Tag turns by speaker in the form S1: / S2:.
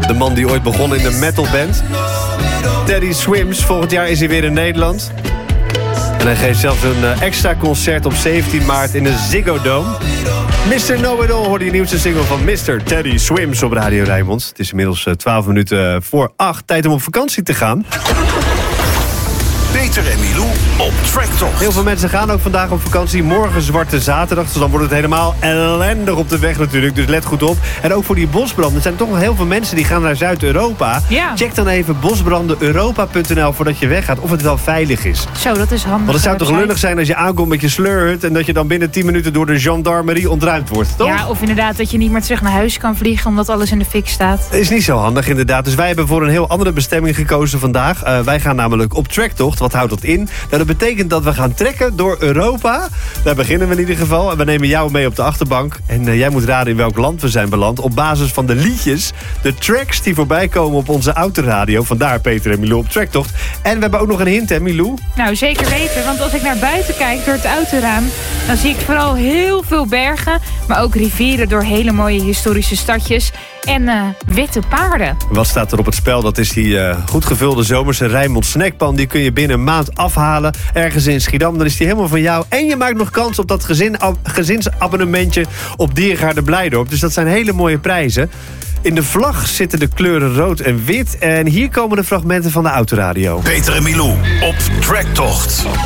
S1: De man die ooit begon in de metalband. Teddy Swims. Volgend jaar is hij weer in Nederland. En hij geeft zelfs een extra concert op 17 maart in de Ziggo Dome. Mr. Know-It-All hoorde je nieuwste single van Mr. Teddy Swims op Radio Rijnmond. Het is inmiddels 12 minuten voor 8. Tijd om op vakantie te gaan.
S2: Peter en Milou op Tracktocht.
S1: Heel veel mensen gaan ook vandaag op vakantie. Morgen Zwarte Zaterdag, dus dan wordt het helemaal ellendig op de weg natuurlijk. Dus let goed op. En ook voor die bosbranden. Er zijn toch nog heel veel mensen die gaan naar Zuid-Europa.
S3: Ja.
S1: Check dan even bosbrandeneuropa.nl voordat je weggaat. Of het wel veilig is.
S3: Zo, dat is handig.
S1: Want het zou toch lullig zijn als je aankomt met je sleurhut... en dat je dan binnen 10 minuten door de gendarmerie ontruimd wordt, toch?
S3: Ja, of inderdaad dat je niet meer terug naar huis kan vliegen... omdat alles in de fik staat.
S1: Is niet zo handig, inderdaad. Dus wij hebben voor een heel andere bestemming gekozen vandaag. Wij gaan namelijk op tracktocht. Wat houdt dat in? Nou, dat betekent dat we gaan trekken door Europa. Daar beginnen we in ieder geval. En we nemen jou mee op de achterbank. En jij moet raden in welk land we zijn beland. Op basis van de liedjes, de tracks die voorbij komen op onze autoradio. Vandaar Peter en Milou op tracktocht. En we hebben ook nog een hint, hè Milou?
S3: Nou, zeker weten. Want als ik naar buiten kijk door het autoraam... dan zie ik vooral heel veel bergen. Maar ook rivieren door hele mooie historische stadjes. En witte paarden.
S1: Wat staat er op het spel? Dat is die goed gevulde zomerse Rijnmond snackpan. Die kun je binnen een maand afhalen. Ergens in Schiedam. Dan is die helemaal van jou. En je maakt nog kans op dat gezinsabonnementje op Diergaarde Blijdorp. Dus dat zijn hele mooie prijzen. In de vlag zitten de kleuren rood en wit. En hier komen de fragmenten van de autoradio.
S2: Peter en Milou op Tracktocht.